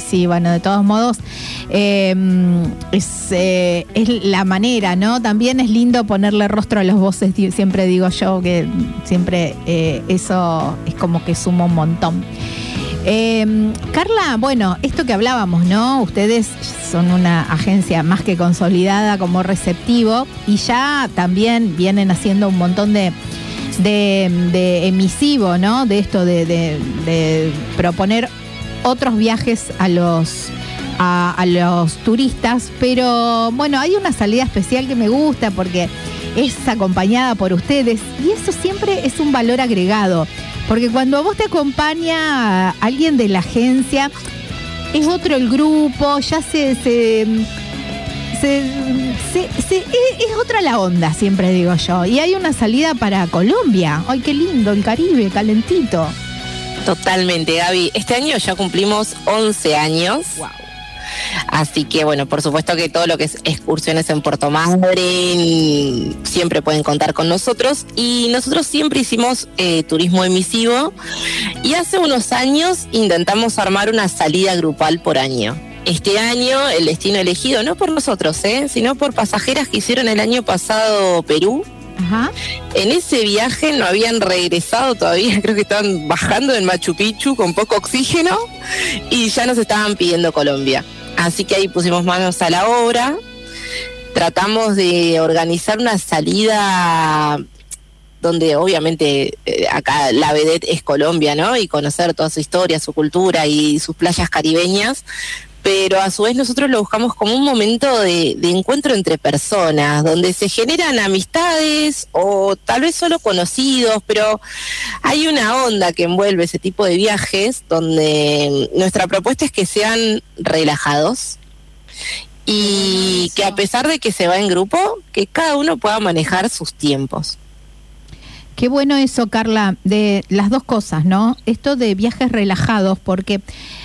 sí, bueno, de todos modos, es la manera, ¿no? También es lindo ponerle rostro a las voces, siempre digo yo que siempre eso es como que suma un montón. Carla, bueno, esto que hablábamos, ¿no? Ustedes son una agencia más que consolidada como Receptivo y ya también vienen haciendo un montón de emisivo, ¿no? De esto de proponer otros viajes a los turistas, pero bueno, hay una salida especial que me gusta porque es acompañada por ustedes y eso siempre es un valor agregado. Porque cuando a vos te acompaña alguien de la agencia, es otro el grupo, ya es otra la onda, siempre digo yo. Y hay una salida para Colombia. ¡Ay, qué lindo! El Caribe, calentito. Totalmente, Gaby. Este año ya cumplimos 11 años. Wow. Así que, bueno, por supuesto que todo lo que es excursiones en Puerto Madryn siempre pueden contar con nosotros. Y nosotros siempre hicimos turismo emisivo. Y hace unos años intentamos armar una salida grupal por año. Este año el destino elegido, no por nosotros, sino por pasajeras que hicieron el año pasado Perú. Ajá. En ese viaje no habían regresado todavía, creo que estaban bajando en Machu Picchu con poco oxígeno y ya nos estaban pidiendo Colombia. Así que ahí pusimos manos a la obra, tratamos de organizar una salida donde obviamente acá la vedette es Colombia, ¿no? Y conocer toda su historia, su cultura y sus playas caribeñas. Pero a su vez nosotros lo buscamos como un momento de encuentro entre personas, donde se generan amistades o tal vez solo conocidos, pero hay una onda que envuelve ese tipo de viajes donde nuestra propuesta es que sean relajados y que a pesar de que se va en grupo, que cada uno pueda manejar sus tiempos. Qué bueno eso, Carla, de las dos cosas, ¿no? Esto de viajes relajados, porque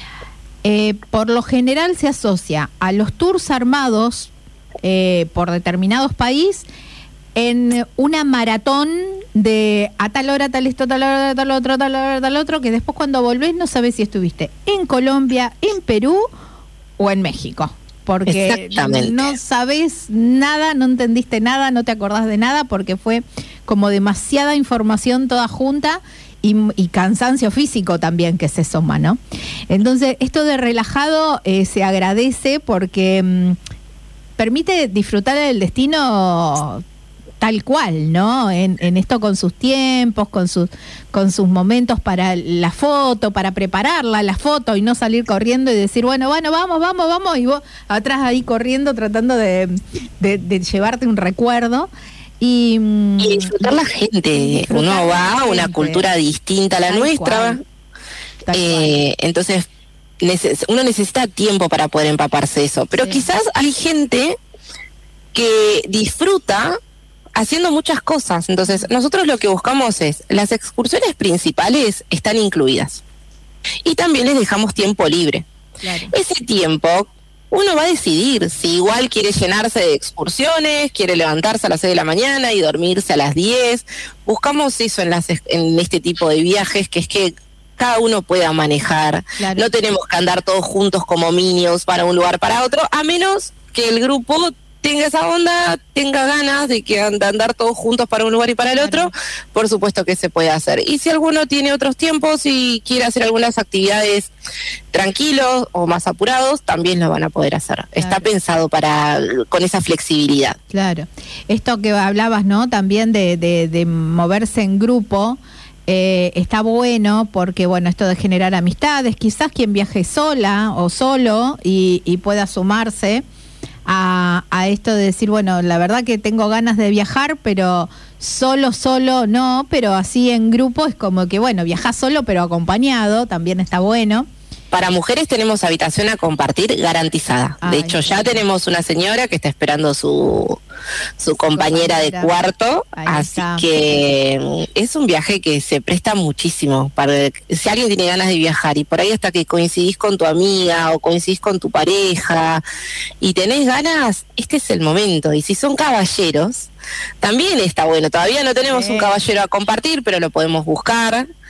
por lo general se asocia a los tours armados por determinados países en una maratón de a tal hora, tal esto, tal hora, tal otro, tal hora, tal otro, que después cuando volvés no sabés si estuviste en Colombia, en Perú o en México. Porque no sabés nada, no entendiste nada, no te acordás de nada, porque fue como demasiada información toda junta y cansancio físico también que se suma, ¿no? Entonces, esto de relajado se agradece porque permite disfrutar del destino tal cual, ¿no? En esto con sus tiempos, con sus momentos para la foto, para prepararla, la foto y no salir corriendo y decir, bueno, vamos, y vos atrás ahí corriendo tratando de llevarte un recuerdo. Y disfrutar la gente. Uno va a una cultura distinta a la nuestra. Entonces, uno necesita tiempo para poder empaparse de eso. Pero quizás hay gente que disfruta haciendo muchas cosas. Entonces, nosotros lo que buscamos es, las excursiones principales están incluidas. Y también les dejamos tiempo libre. Claro. Ese tiempo uno va a decidir si igual quiere llenarse de excursiones, quiere levantarse a las 6 de la mañana y dormirse a las 10. Buscamos eso en este tipo de viajes, que es que cada uno pueda manejar. Claro. No tenemos que andar todos juntos como minions para un lugar para otro, a menos que el grupo tenga esa onda, tenga ganas de andar todos juntos para un lugar y para el otro, por supuesto que se puede hacer. Y si alguno tiene otros tiempos y quiere hacer algunas actividades tranquilos o más apurados, también lo van a poder hacer. Claro. Está pensado con esa flexibilidad. Claro. Esto que hablabas, ¿no? También de moverse en grupo, está bueno porque, bueno, esto de generar amistades, quizás quien viaje sola o solo y pueda sumarse a esto de decir, bueno, la verdad que tengo ganas de viajar, pero solo no, pero así en grupo es como que, bueno, viajás solo pero acompañado, también está bueno. Para mujeres tenemos habitación a compartir garantizada. De hecho, ya tenemos una señora que está esperando su compañera de cuarto, así que es un viaje que se presta muchísimo. Si alguien tiene ganas de viajar y por ahí hasta que coincidís con tu amiga o coincidís con tu pareja y tenés ganas, este es el momento. Y si son caballeros, también está bueno. Todavía no tenemos un caballero a compartir, pero lo podemos buscar.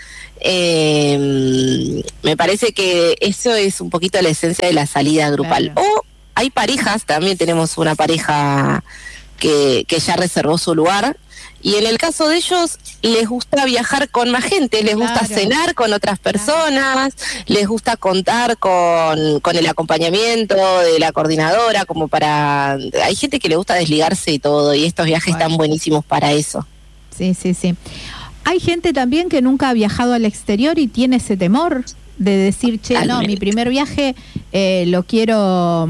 me parece que eso es un poquito la esencia de la salida grupal. Claro. O hay parejas, también tenemos una pareja que ya reservó su lugar, y en el caso de ellos les gusta viajar con más gente, les gusta cenar con otras personas, les gusta contar con el acompañamiento de la coordinadora, como para... Hay gente que le gusta desligarse y todo, y estos viajes están buenísimos para eso. Sí, sí, sí. Hay gente también que nunca ha viajado al exterior y tiene ese temor de decir, che, no, mi primer viaje lo quiero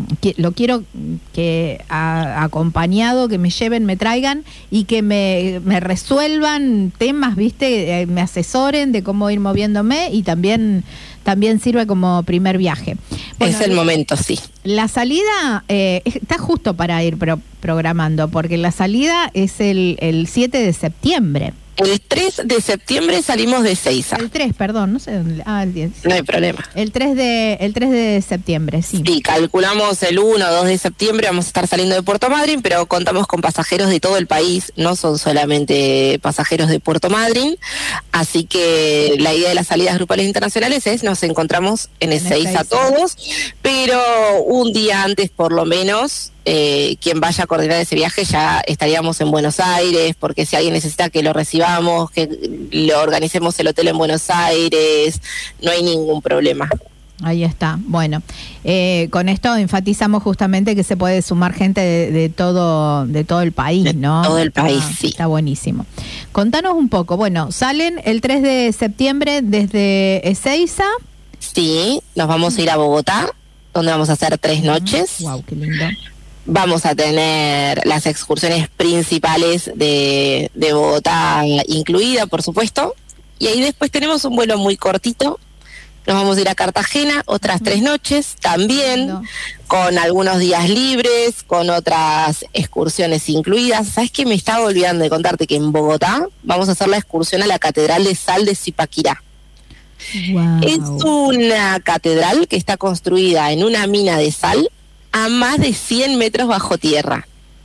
que acompañado, que me lleven, me traigan y que me resuelvan temas, ¿viste? Me asesoren de cómo ir moviéndome, y también sirve como primer viaje. Bueno, es el momento, sí. La salida está justo para ir programando, porque la salida es el 7 de septiembre. El 3 de septiembre salimos de Ezeiza. El 3, perdón, no sé dónde. El 10. No hay problema. El 3 de septiembre, sí. Sí, calculamos el 1 o 2 de septiembre vamos a estar saliendo de Puerto Madryn, pero contamos con pasajeros de todo el país, no son solamente pasajeros de Puerto Madryn, así que la idea de las salidas grupales internacionales es nos encontramos en Ezeiza todos, pero un día antes por lo menos, quien vaya a coordinar ese viaje ya estaríamos en Buenos Aires, porque si alguien necesita que lo recibamos, que lo organicemos el hotel en Buenos Aires, no hay ningún problema. Ahí está. Bueno, con esto enfatizamos justamente que se puede sumar gente de todo el país, ¿no? Todo el país, sí. Está buenísimo. Contanos un poco. Bueno, salen el 3 de septiembre desde Ezeiza. Sí, nos vamos a ir a Bogotá, donde vamos a hacer 3 noches. Wow, qué lindo. Vamos a tener las excursiones principales de Bogotá incluida, por supuesto. Y ahí después tenemos un vuelo muy cortito. Nos vamos a ir a Cartagena, otras 3 noches también, con algunos días libres, con otras excursiones incluidas. ¿Sabes qué? Me estaba olvidando de contarte que en Bogotá vamos a hacer la excursión a la Catedral de Sal de Zipaquirá. Wow. Es una catedral que está construida en una mina de sal a más de 100 metros bajo tierra.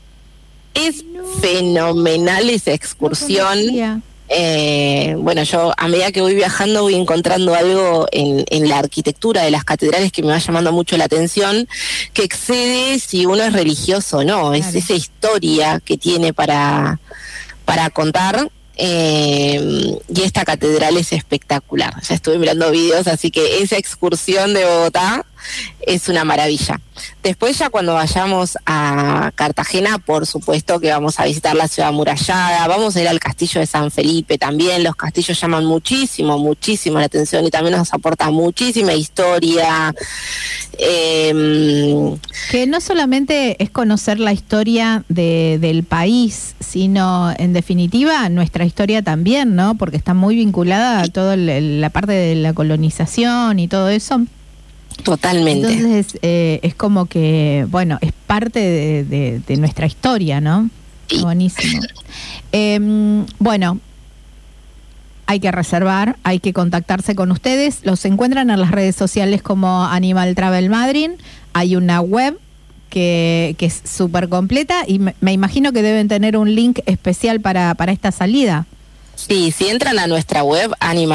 Es fenomenal esa excursión. Bueno, yo a medida que voy viajando voy encontrando algo en la arquitectura de las catedrales que me va llamando mucho la atención, que excede si uno es religioso o no. Claro. Es esa historia que tiene para contar. Y esta catedral es espectacular. Ya estuve mirando videos, así que esa excursión de Bogotá es una maravilla. Después ya cuando vayamos a Cartagena, por supuesto que vamos a visitar la ciudad amurallada, vamos a ir al castillo de San Felipe también. Los castillos llaman muchísimo la atención y también nos aportan muchísima historia. Que no solamente es conocer la historia del país, sino en definitiva nuestra historia también, ¿no? Porque está muy vinculada a toda la parte de la colonización y todo eso. Totalmente. Entonces es como que, bueno, es parte de nuestra historia, ¿no? Sí. Buenísimo. Bueno, hay que reservar, hay que contactarse con ustedes. Los encuentran en las redes sociales como Animal Travel Madryn. Hay una web que es súper completa y me imagino que deben tener un link especial para esta salida. Sí, si entran a nuestra web,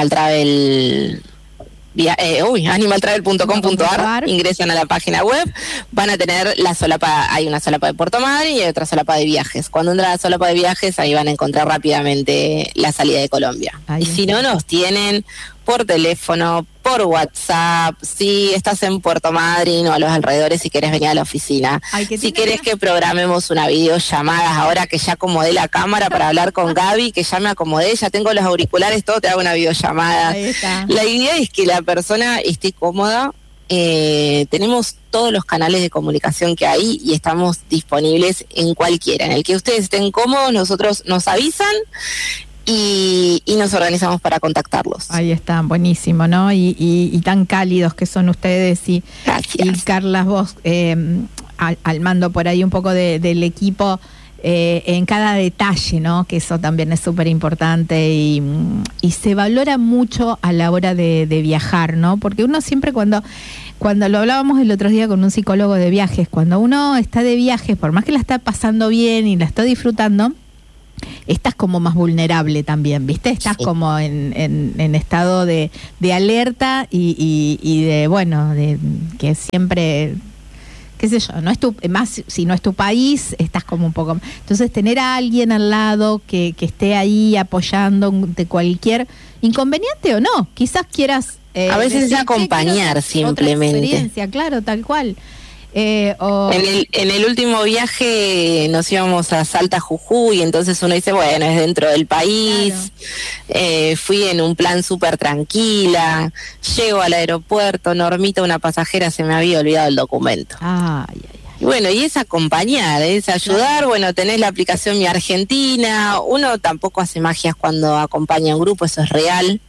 animaltravel.com.ar, ingresan a la página web, van a tener la solapa, hay una solapa de Puerto Madryn y hay otra solapa de viajes. Cuando entran a la solapa de viajes, ahí van a encontrar rápidamente la salida de Colombia. Ahí y si no, nos tienen por teléfono, por WhatsApp, si estás en Puerto Madryn o a los alrededores, si querés venir a la oficina. Si querés que programemos una videollamada, ahora que ya acomodé la cámara para hablar con Gaby, que ya me acomodé, ya tengo los auriculares, todo, te hago una videollamada. La idea es que la persona esté cómoda. Tenemos todos los canales de comunicación que hay y estamos disponibles en cualquiera. En el que ustedes estén cómodos, nosotros nos avisan y nos organizamos para contactarlos. Ahí está, buenísimo, ¿no? Y tan cálidos que son ustedes y Carla, vos al mando por ahí un poco del equipo en cada detalle, ¿no? Que eso también es súper importante y se valora mucho a la hora de viajar, ¿no? Porque uno siempre cuando lo hablábamos el otro día con un psicólogo de viajes, cuando uno está de viajes, por más que la está pasando bien y la está disfrutando, estás como más vulnerable también, ¿viste? Estás como en estado de alerta y de, bueno, de que siempre, qué sé yo, no es tu, más si no es tu país, estás como un poco. Entonces, tener a alguien al lado que esté ahí apoyando de cualquier inconveniente o no, quizás quieras. A veces es acompañar simplemente. Otra experiencia, claro, tal cual. En el último viaje nos íbamos a Salta, Jujuy, entonces uno dice, bueno, es dentro del país. Claro. Fui en un plan súper tranquila, llego al aeropuerto, Normita, una pasajera, se me había olvidado el documento. Y bueno, y es acompañar, es ayudar. Claro. Bueno, tenés la aplicación Mi Argentina, uno tampoco hace magias cuando acompaña a un grupo, eso es real.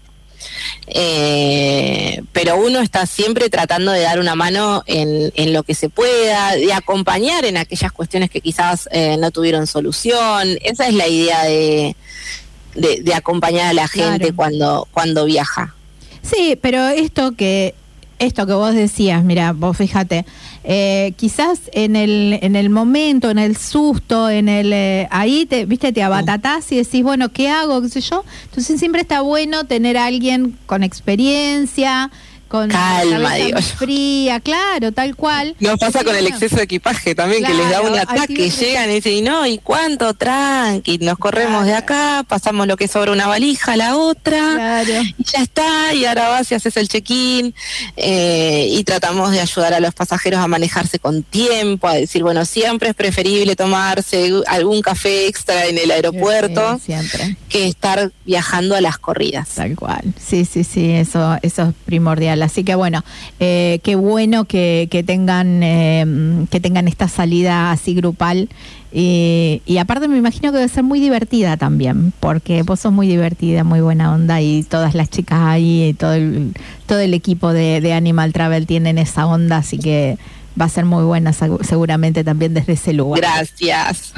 Pero uno está siempre tratando de dar una mano en lo que se pueda, de acompañar en aquellas cuestiones que quizás no tuvieron solución. Esa es la idea de acompañar a la gente. Claro. cuando viaja. Sí, pero esto que vos decías, mira, vos fíjate, quizás en el momento, en el susto, ahí te abatatás y decís, bueno, ¿qué hago? ¿Qué sé yo? Entonces siempre está bueno tener a alguien con experiencia, con calma, digo fría, claro, tal cual. Nos pasa con el exceso de equipaje también, claro, que les da un ataque, llegan y dicen, no, ¿y cuánto? Tranqui, nos corremos de acá, pasamos lo que sobra una valija a la otra, y ya está, y ahora vas y haces el check-in, y tratamos de ayudar a los pasajeros a manejarse con tiempo, a decir, bueno, siempre es preferible tomarse algún café extra en el aeropuerto, siempre, que estar viajando a las corridas. Tal cual, sí, eso es primordial. Así que bueno, qué bueno que tengan esta salida así grupal y aparte me imagino que debe ser muy divertida también, porque vos sos muy divertida, muy buena onda y todas las chicas ahí y todo el equipo de Animal Travel tienen esa onda, así que va a ser muy buena seguramente también desde ese lugar. Gracias.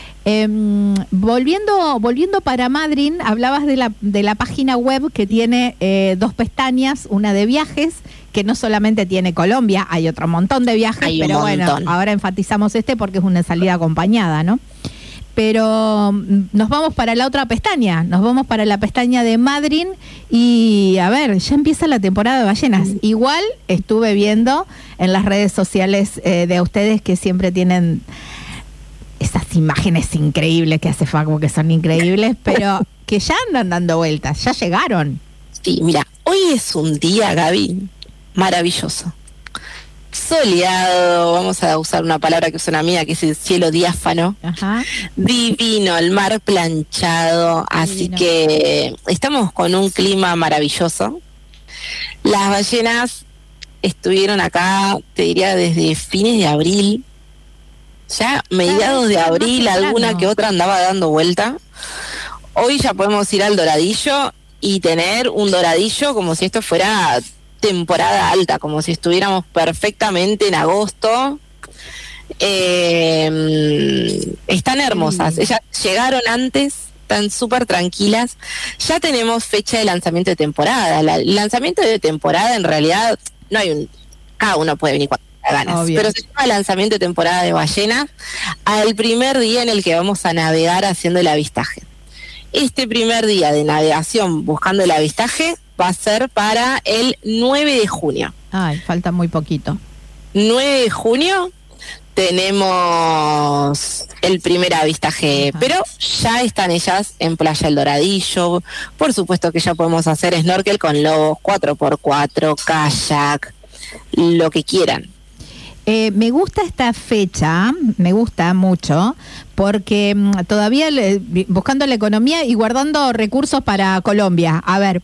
Volviendo para Madryn, hablabas de la página web que tiene 2 pestañas, una de viajes, que no solamente tiene Colombia, hay otro montón de viajes, pero bueno, ahora enfatizamos porque es una salida acompañada, ¿no? Pero nos vamos para la otra pestaña, nos vamos para la pestaña de Madryn y a ver, ya empieza la temporada de ballenas. Igual estuve viendo en las redes sociales de ustedes que siempre tienen esas imágenes increíbles que hace Facu, que son increíbles, pero que ya andan dando vueltas, ya llegaron. Sí, mira, hoy es un día, Gaby, maravilloso. Soleado, vamos a usar una palabra que usa una amiga, que es el cielo diáfano. Ajá. Divino, el mar planchado, así que estamos con un clima maravilloso. Las ballenas estuvieron acá, te diría, desde fines de abril. Ya mediados de abril, alguna que otra andaba dando vuelta. Hoy ya podemos ir al Doradillo y tener un Doradillo como si esto fuera temporada alta, como si estuviéramos perfectamente en agosto. Están hermosas, ellas llegaron antes, están súper tranquilas. Ya tenemos fecha de lanzamiento de temporada. El lanzamiento de temporada en realidad no hay cada uno puede venir cuando ganas. Obvio. Pero se llama lanzamiento de temporada de ballenas al primer día en el que vamos a navegar haciendo el avistaje. Este primer día de navegación buscando el avistaje va a ser para el 9 de junio. Ay, falta muy poquito. 9 de junio tenemos el primer avistaje. Ajá. Pero ya están ellas en Playa El Doradillo. Por supuesto que ya podemos hacer snorkel con lobos, 4x4, kayak, lo que quieran. Me gusta esta fecha, me gusta mucho, porque todavía buscando la economía y guardando recursos para Colombia. A ver,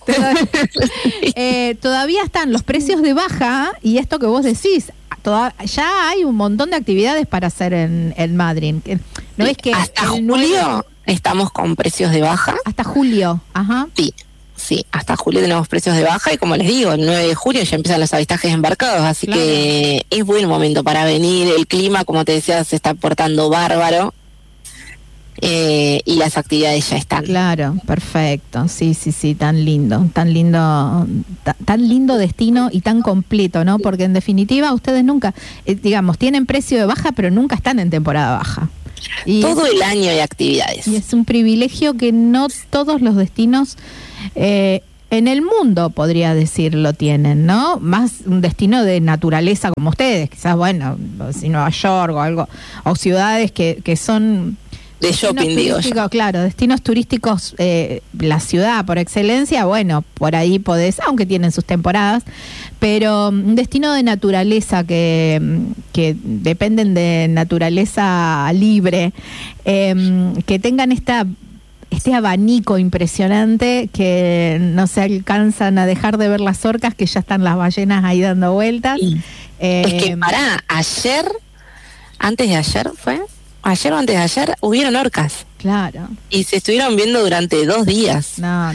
todavía están los precios de baja y esto que vos decís, ya hay un montón de actividades para hacer en Madryn. ¿No es que hasta julio estamos con precios de baja? Hasta julio, ajá. Sí, hasta julio tenemos precios de baja y como les digo, el 9 de julio ya empiezan los avistajes embarcados, así claro, que es buen momento para venir. El clima, como te decía, se está portando bárbaro y las actividades ya están. Claro, perfecto, sí, tan lindo destino y tan completo, ¿no? Porque en definitiva ustedes nunca, digamos, tienen precio de baja, pero nunca están en temporada baja. Todo el año hay actividades. Y es un privilegio que no todos los destinos en el mundo, podría decir, lo tienen, ¿no? Más un destino de naturaleza como ustedes, quizás, bueno, si Nueva York o algo, o ciudades que son... De shopping, digo yo. Claro, destinos turísticos, la ciudad por excelencia, bueno, por ahí podés, aunque tienen sus temporadas, pero un destino de naturaleza que dependen de naturaleza libre, que tengan este abanico impresionante, que no se alcanzan a dejar de ver las orcas, que ya están las ballenas ahí dando vueltas. Sí. Es que antes de ayer o antes de ayer, hubieron orcas. Claro. Y se estuvieron viendo durante 2 días. No.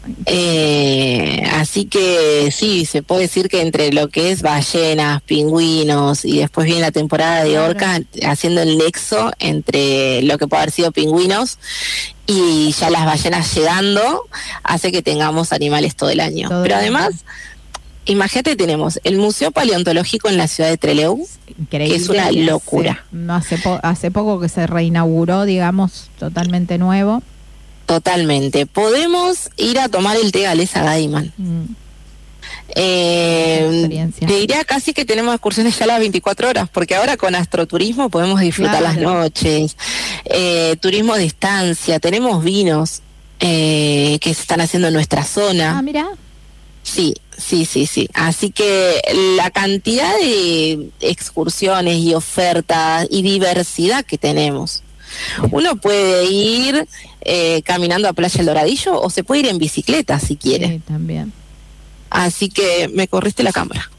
Así que sí, se puede decir que entre lo que es ballenas, pingüinos y después viene la temporada de orcas, haciendo el nexo entre lo que puede haber sido pingüinos y ya las ballenas llegando, hace que tengamos animales todo el año. Pero además, imagínate, tenemos el Museo Paleontológico en la ciudad de Trelew, increíble, que es una locura. Hace poco que se reinauguró, digamos, totalmente nuevo. Totalmente. Podemos ir a tomar el té Galesa Gaiman. Te diría casi que tenemos excursiones ya a las 24 horas, porque ahora con astroturismo podemos disfrutar las noches, turismo de estancia, tenemos vinos que se están haciendo en nuestra zona. Ah, mira. Sí. Así que la cantidad de excursiones y ofertas y diversidad que tenemos. Uno puede ir caminando a Playa El Doradillo o se puede ir en bicicleta si quiere. Sí, también. Así que me corriste la cámara.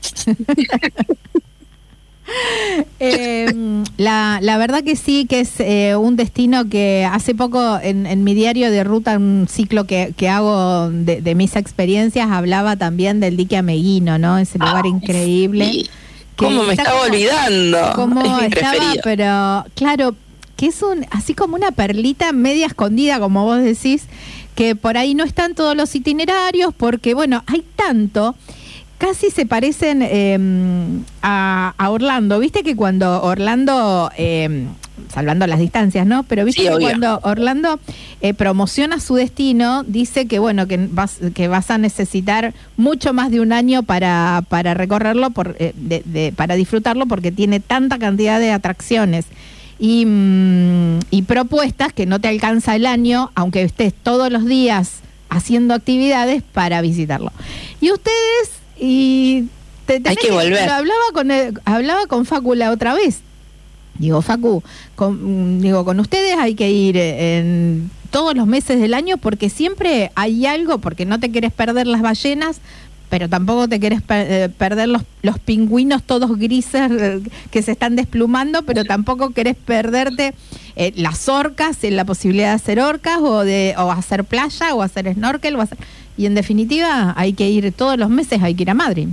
La verdad que sí, que es un destino que hace poco en mi diario de ruta, un ciclo que hago de mis experiencias, hablaba también del dique Ameguino, ¿no? Ese lugar increíble. Sí. ¿Cómo me estaba olvidando? ¿Cómo es mi estaba? preferido. Pero claro, que es así como una perlita media escondida, como vos decís, que por ahí no están todos los itinerarios, porque bueno, hay tanto... Casi se parecen a Orlando. Viste que cuando Orlando, salvando las distancias, ¿no? Pero viste que cuando Orlando promociona su destino, dice que bueno, que vas a necesitar mucho más de un año para recorrerlo, para disfrutarlo, porque tiene tanta cantidad de atracciones y propuestas que no te alcanza el año, aunque estés todos los días haciendo actividades para visitarlo. Y ustedes... Y hay que volver. Hablaba con Facu la otra vez. Digo, Facu, con ustedes hay que ir en todos los meses del año, porque siempre hay algo, porque no te querés perder las ballenas, pero tampoco te querés perder los pingüinos todos grises que se están desplumando, pero tampoco querés perderte las orcas, la posibilidad de hacer orcas o hacer playa o hacer snorkel y en definitiva hay que ir todos los meses, hay que ir a Madrid.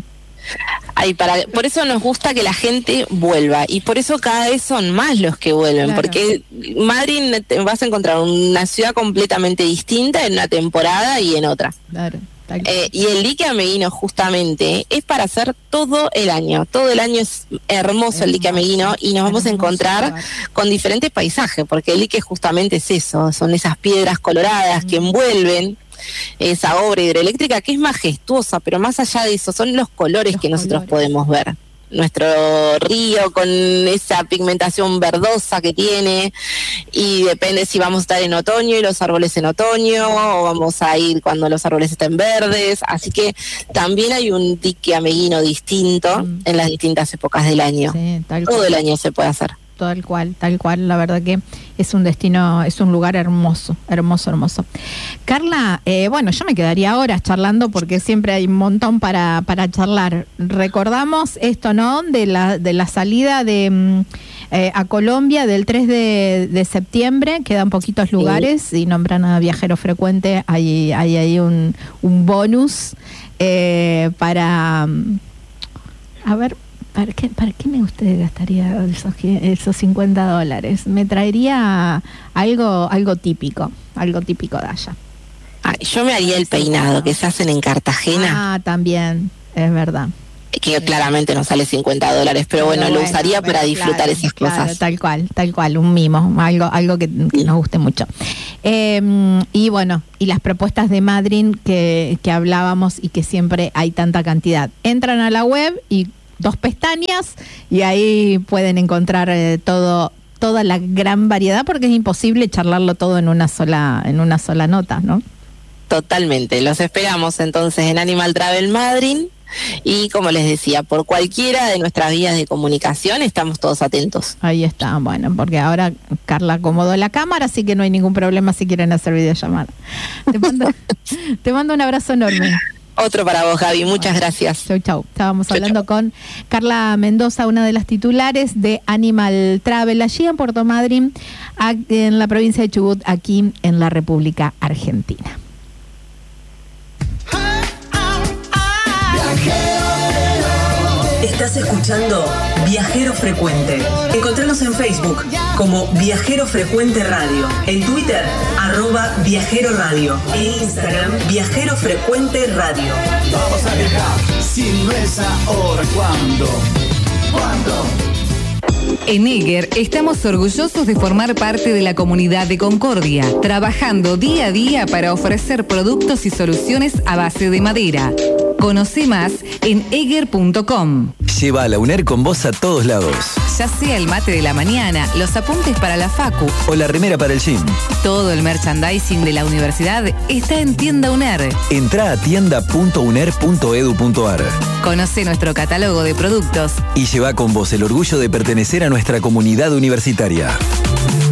Por eso nos gusta que la gente vuelva y por eso cada vez son más los que vuelven, claro. Porque Madrid vas a encontrar una ciudad completamente distinta en una temporada y en otra. Claro. Y el dique Ameguino justamente es para hacer todo el año es hermoso el dique Ameguino y nos vamos a encontrar con diferentes paisajes, porque el dique justamente es eso, son esas piedras coloradas que envuelven esa obra hidroeléctrica que es majestuosa, pero más allá de eso son los colores que nosotros podemos ver. Nuestro río con esa pigmentación verdosa que tiene, y depende si vamos a estar en otoño y los árboles en otoño o vamos a ir cuando los árboles estén verdes, así que también hay un dique ameguino distinto en las distintas épocas del año. Sí, todo el año se puede hacer. Tal cual, la verdad que es un destino, es un lugar hermoso. Carla, bueno, yo me quedaría horas charlando porque siempre hay un montón para charlar. Recordamos esto, ¿no? De la salida a Colombia del 3 de septiembre, quedan poquitos lugares, sí. Y nombran a Viajero Frecuente, hay ahí un bonus para... A ver... ¿Para qué me usted gastaría esos $50? Me traería algo típico de allá. Yo me haría el peinado que se hacen en Cartagena. Ah, también, es verdad. que claramente no sale $50, pero bueno, lo usaría para disfrutar esas cosas. Tal cual, un mimo, algo que nos guste mucho. Y bueno, y las propuestas de Madryn que hablábamos y que siempre hay tanta cantidad. Entran a la web y 2 pestañas y ahí pueden encontrar toda la gran variedad, porque es imposible charlarlo todo en una sola nota, ¿no? Totalmente, los esperamos entonces en Animal Travel Madryn. Y como les decía, por cualquiera de nuestras vías de comunicación estamos todos atentos. Ahí está, bueno, porque ahora Carla acomodó la cámara, así que no hay ningún problema si quieren hacer videollamada. Te mando un abrazo enorme. Otro para vos, Gaby, muchas gracias. Chau. Estábamos hablando con Carla Mendoza, una de las titulares de Animal Travel, allí en Puerto Madryn, en la provincia de Chubut, aquí en la República Argentina. Estás escuchando Viajero Frecuente. Encontranos en Facebook como Viajero Frecuente Radio, en Twitter @Viajero Radio, en Instagram Viajero Frecuente Radio. Vamos a viajar, si no es ahora, ¿cuándo? En Eger estamos orgullosos de formar parte de la comunidad de Concordia, trabajando día a día para ofrecer productos y soluciones a base de madera. Conoce más en eger.com. Lleva a la UNER con vos a todos lados. Ya sea el mate de la mañana, los apuntes para la facu o la remera para el gym. Todo el merchandising de la universidad está en Tienda UNER. Entrá a tienda.uner.edu.ar. Conoce nuestro catálogo de productos y lleva con vos el orgullo de pertenecer a nuestra comunidad universitaria.